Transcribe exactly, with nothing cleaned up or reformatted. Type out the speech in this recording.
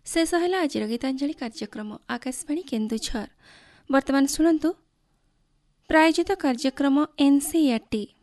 शेष है आज गीतांजलि कार्यक्रम आकाशवाणी केन्दुझर। वर्तमान शुणु प्रायोजित कार्यक्रम एनसीईआरटी